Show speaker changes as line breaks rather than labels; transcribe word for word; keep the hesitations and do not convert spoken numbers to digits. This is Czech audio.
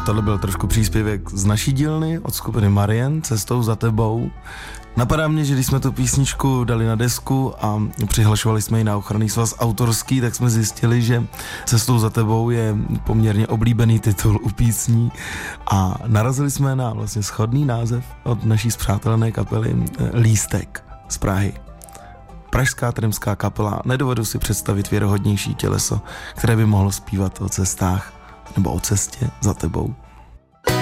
tohle byl trošku příspěvek z naší dílny od skupiny Marien, Cestou za tebou. Napadá mě, že když jsme tu písničku dali na desku a přihlašovali jsme ji na Ochranný svaz autorský, tak jsme zjistili, že Cestou za tebou je poměrně oblíbený titul u písní a narazili jsme na vlastně shodný název od naší spřátelené kapely Lístek z Prahy. Pražská trimská kapela, nedovedu si představit věrohodnější těleso, které by mohlo zpívat o cestách nebo o cestě za tebou.